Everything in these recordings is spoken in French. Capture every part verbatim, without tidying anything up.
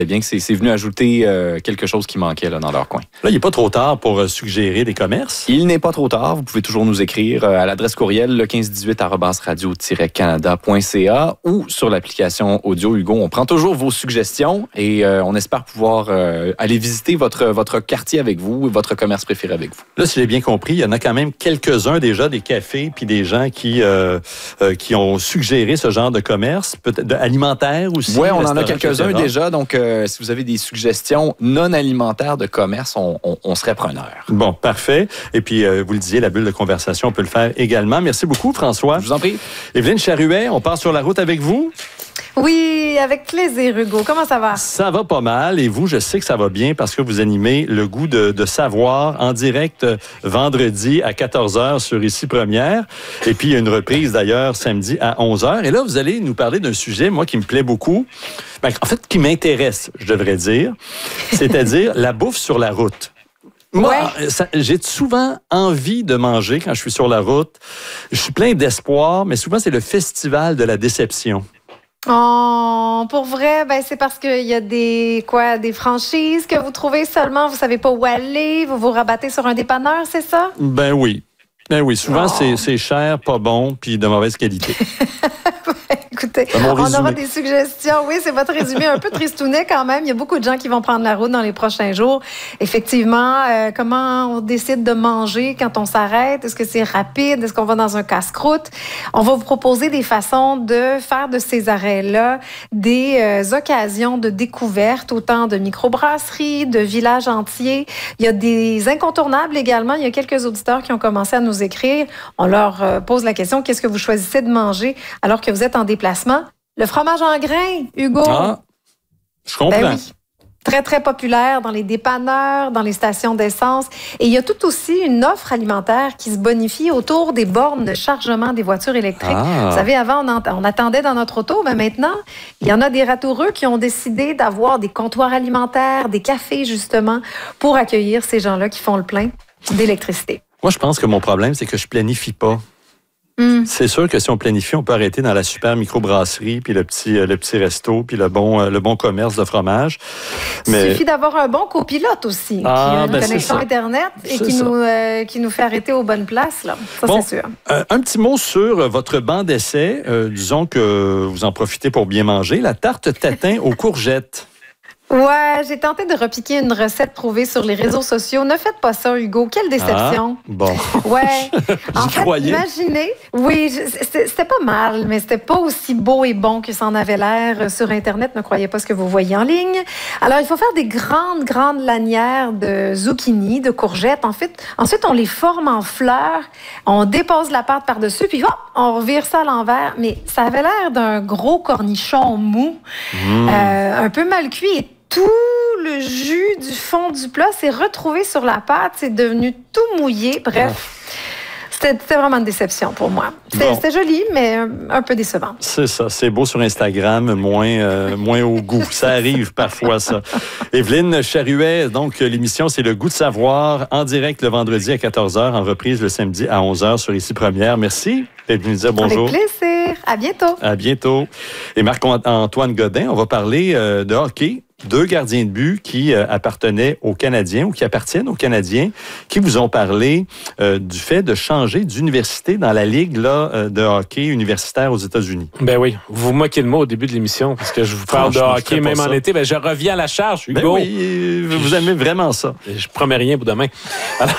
C'est bien que c'est, c'est venu ajouter euh, quelque chose qui manquait là, dans leur coin. Là, il n'est pas trop tard pour euh, suggérer des commerces. Il n'est pas trop tard. Vous pouvez toujours nous écrire euh, à l'adresse courriel le quinze dix-huit arobase radio tiret canada point c a ou sur l'application audio Hugo. On prend toujours vos suggestions et euh, on espère pouvoir euh, aller visiter votre, votre quartier avec vous et votre commerce préféré avec vous. Là, si j'ai bien compris, il y en a quand même quelques-uns déjà, des cafés puis des gens qui, euh, euh, qui ont suggéré ce genre de commerce, peut-être de, alimentaire aussi. Oui, on en a quelques-uns déjà. Donc, euh, si vous avez des suggestions non alimentaires de commerce, on, on, on serait preneur. Bon, parfait. Et puis, euh, vous le disiez, la bulle de conversation, on peut le faire également. Merci beaucoup, François. Je vous en prie. Evelyne Charuet, on part sur la route avec vous? Oui, avec plaisir, Hugo. Comment ça va? Ça va pas mal. Et vous, je sais que ça va bien parce que vous animez Le goût de, de savoir en direct vendredi à quatorze heures sur Ici Première. Et puis, il y a une reprise d'ailleurs samedi à onze heures. Et là, vous allez nous parler d'un sujet, moi, qui me plaît beaucoup. Ben, en fait, qui m'intéresse, je devrais dire. C'est-à-dire la bouffe sur la route. Moi, ouais. ça, j'ai souvent envie de manger quand je suis sur la route. Je suis plein d'espoir, mais souvent, c'est le festival de la déception. Oh, pour vrai, ben c'est parce qu'il y a des quoi, des franchises que vous trouvez seulement, vous savez pas où aller, vous vous rabattez sur un dépanneur, c'est ça? Ben oui. Ben oui, souvent oh. c'est, c'est cher, pas bon, puis de mauvaise qualité. Écoutez, on résumé. aura des suggestions. Oui, c'est votre résumé un peu tristounet quand même. Il y a beaucoup de gens qui vont prendre la route dans les prochains jours. Effectivement, euh, comment on décide de manger quand on s'arrête? Est-ce que c'est rapide? Est-ce qu'on va dans un casse-croûte? On va vous proposer des façons de faire de ces arrêts-là des euh, occasions de découverte, autant de microbrasseries, de villages entiers. Il y a des incontournables également. Il y a quelques auditeurs qui ont commencé à nous écrire. On leur euh, pose la question, qu'est-ce que vous choisissez de manger alors que vous êtes en déplacement? Le fromage en grains, Hugo. Ah, je comprends. Ben oui. Très, très populaire dans les dépanneurs, dans les stations d'essence. Et il y a tout aussi une offre alimentaire qui se bonifie autour des bornes de chargement des voitures électriques. Ah. Vous savez, avant, on, ent- on attendait dans notre auto, mais maintenant, il y en a des ratoureux qui ont décidé d'avoir des comptoirs alimentaires, des cafés, justement, pour accueillir ces gens-là qui font le plein d'électricité. Moi, je pense que mon problème, c'est que je planifie pas. Mm. C'est sûr que si on planifie, on peut arrêter dans la super microbrasserie, puis le petit, le petit resto, puis le bon, le bon commerce de fromage. Mais... Il suffit d'avoir un bon copilote aussi, ah, qui a une ben connexion Internet et qui nous, euh, qui nous fait arrêter aux bonnes places. Là. Ça, bon, c'est sûr. Euh, un petit mot sur votre banc d'essai. Euh, disons que vous en profitez pour bien manger. La tarte tatin aux courgettes. Ouais, j'ai tenté de repiquer une recette trouvée sur les réseaux sociaux. Ne faites pas ça, Hugo. Quelle déception. Ah, bon. Ouais. En fait, croyais. Imaginez. Oui, c'était, c'était pas mal, mais c'était pas aussi beau et bon que ça en avait l'air sur Internet. Ne croyez pas ce que vous voyez en ligne. Alors, il faut faire des grandes, grandes lanières de zucchini, de courgettes. En fait, ensuite, on les forme en fleurs. On dépose la pâte par-dessus, puis hop, on revire ça à l'envers. Mais ça avait l'air d'un gros cornichon mou, mmh. euh, un peu mal cuit et tout le jus du fond du plat s'est retrouvé sur la pâte, c'est devenu tout mouillé. Bref, c'était, c'était vraiment une déception pour moi. C'était, bon. c'était joli, mais un, un peu décevant. C'est ça, c'est beau sur Instagram, moins, euh, moins au goût. Ça arrive parfois, ça. Evelyne Charuet, donc l'émission, c'est Le goût de savoir, en direct le vendredi à quatorze heures, en reprise le samedi à onze heures sur Ici Première. Merci d'être venu dire bonjour. Avec plaisir. À bientôt. À bientôt. Et Marc-Antoine Godin, on va parler euh, de hockey. Deux gardiens de but qui euh, appartenaient aux Canadiens ou qui appartiennent aux Canadiens, qui vous ont parlé euh, du fait de changer d'université dans la ligue là, euh, de hockey universitaire aux États-Unis. Ben oui, vous vous moquez de moi au début de l'émission parce que je vous parle de hockey même en été. Ben je reviens à la charge, Hugo. Ben oui, vous aimez vraiment ça. Je promets rien pour demain. Alors,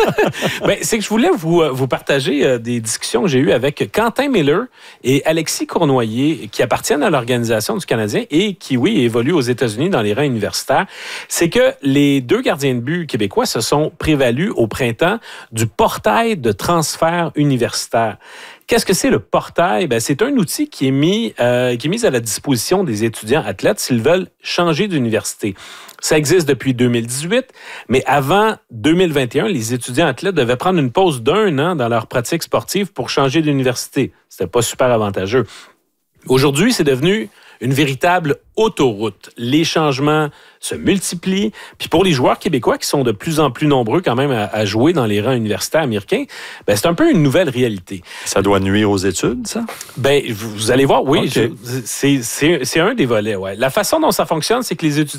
ben, c'est que je voulais vous, vous partager euh, des discussions que j'ai eues avec Quentin Miller et Alexis Cournoyer qui appartiennent à l'organisation du Canadien et qui, oui, évoluent aux États-Unis dans les rangs universitaires, c'est que les deux gardiens de but québécois se sont prévalus au printemps du portail de transfert universitaire. Qu'est-ce que c'est le portail? Ben, c'est un outil qui est, mis, euh, qui est mis à la disposition des étudiants athlètes s'ils veulent changer d'université. Ça existe depuis deux mille dix-huit, mais avant deux mille vingt et un, les étudiants athlètes devaient prendre une pause d'un an dans leur pratique sportive pour changer d'université. C'était pas super avantageux. Aujourd'hui, c'est devenu une véritable autoroute. Les changements se multiplient. Puis pour les joueurs québécois qui sont de plus en plus nombreux quand même à, à jouer dans les rangs universitaires américains, ben c'est un peu une nouvelle réalité. Ça doit nuire aux études, ça? Ben vous allez voir, oui, okay. je, c'est, c'est, c'est un des volets. Ouais. La façon dont ça fonctionne, c'est que les étudiants